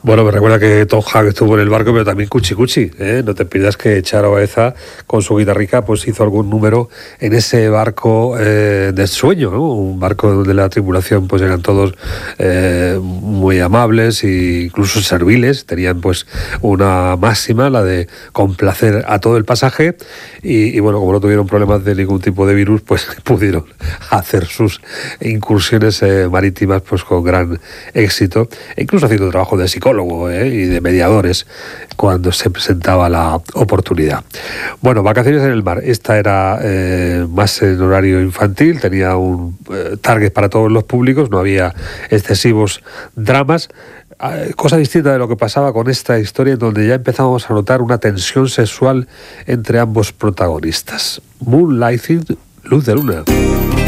Bueno, me recuerda que Tom Hanks estuvo en el barco, pero también Cuchi Cuchi, ¿eh? No te pierdas que Charo Baeza, con su guitarrica, pues hizo algún número en ese barco de sueño, ¿no? Un barco donde la tripulación pues eran todos muy amables e incluso serviles, tenían pues una máxima, la de complacer a todo el pasaje, y bueno, como no tuvieron problemas de ningún tipo de virus, pues pudieron hacer sus incursiones marítimas pues con gran éxito, e incluso haciendo trabajo de psicólogo y de mediadores cuando se presentaba la oportunidad. Bueno, Vacaciones en el mar. Esta era más en horario infantil, tenía un target para todos los públicos, no había excesivos dramas. Cosa distinta de lo que pasaba con esta historia, en donde ya empezábamos a notar una tensión sexual entre ambos protagonistas. Moonlighting, Luz de Luna.